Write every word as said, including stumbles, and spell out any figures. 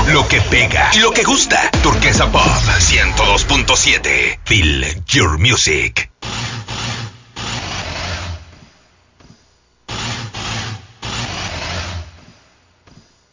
Lo que pega y lo que gusta. Turquesa Pop ciento dos punto siete. Feel your music.